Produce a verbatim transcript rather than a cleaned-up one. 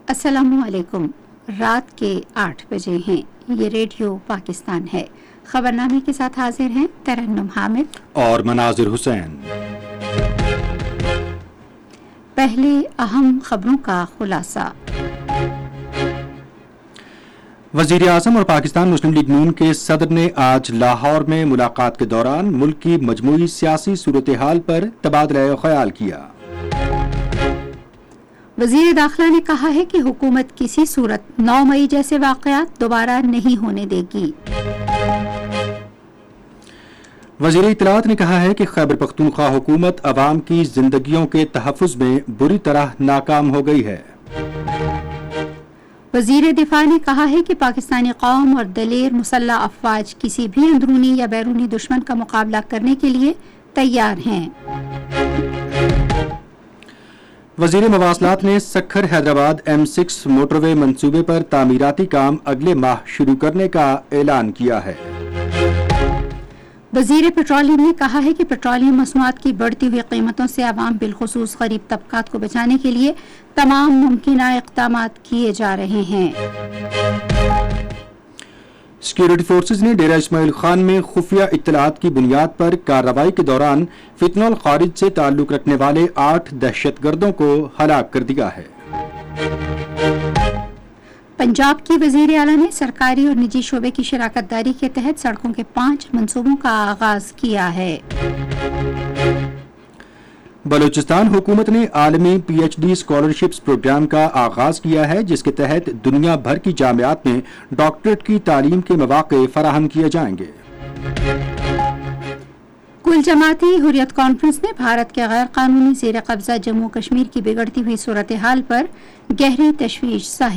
السلام علیکم۔ رات کے آٹھ بجے ہیں۔ یہ ریڈیو پاکستان ہے۔ خبرنامے کے ساتھ حاضر ہیں ترنم حامد اور مناظر حسین۔ پہلے اہم خبروں کا خلاصہ۔ وزیر اعظم اور پاکستان مسلم لیگ نون کے صدر نے آج لاہور میں ملاقات کے دوران ملک کی مجموعی سیاسی صورتحال پر تبادلہ خیال کیا۔ وزیر داخلہ نے کہا ہے کہ حکومت کسی صورت نو مئی جیسے واقعات دوبارہ نہیں ہونے دے گی۔ وزیر اطلاعات نے کہا ہے کہ خیبر پختونخوا حکومت عوام کی زندگیوں کے تحفظ میں بری طرح ناکام ہو گئی ہے۔ وزیر دفاع نے کہا ہے کہ پاکستانی قوم اور دلیر مسلح افواج کسی بھی اندرونی یا بیرونی دشمن کا مقابلہ کرنے کے لیے تیار ہیں۔ وزیر مواصلات نے Sukkur Hyderabad M six motor وے منصوبے پر تعمیراتی کام اگلے ماہ شروع کرنے کا اعلان کیا ہے۔ وزیر پیٹرولیم نے کہا ہے کہ پیٹرولیم مصنوعات کی بڑھتی ہوئی قیمتوں سے عوام بالخصوص غریب طبقات کو بچانے کے لیے تمام ممکنہ اقدامات کیے جا رہے ہیں۔ سیکورٹی فورسز نے ڈیرہ اسماعیل خان میں خفیہ اطلاعات کی بنیاد پر کارروائی کے دوران فتنہ الخارج سے تعلق رکھنے والے آٹھ دہشت گردوں کو ہلاک کر دیا ہے۔ پنجاب کی وزیر اعلیٰ نے سرکاری اور نجی شعبے کی شراکت داری کے تحت سڑکوں کے پانچ منصوبوں کا آغاز کیا ہے۔ بلوچستان حکومت نے عالمی P H D scholarships programme کا آغاز کیا ہے، جس کے تحت دنیا بھر کی جامعات میں ڈاکٹریٹ کی تعلیم کے مواقع فراہم کیے جائیں گے۔ کل جماعتی حریت کانفرنس نے بھارت کے غیر قانونی زیر قبضہ جموں کشمیر کی بگڑتی ہوئی صورتحال پر گہری تشویش ظاہر